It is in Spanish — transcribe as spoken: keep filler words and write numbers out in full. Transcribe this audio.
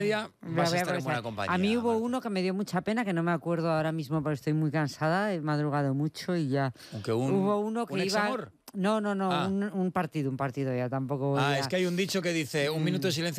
vas a estar en buena compañía. A mí hubo Marta. uno que me dio mucha pena, que no me acuerdo ahora mismo, pero estoy muy cansada, he madrugado mucho y ya. Aunque un, hubo uno que un iba. examor. No, no, no, Ah. un, un partido, un partido ya tampoco. Ah, ya. es que hay un dicho que dice, un minuto de silencio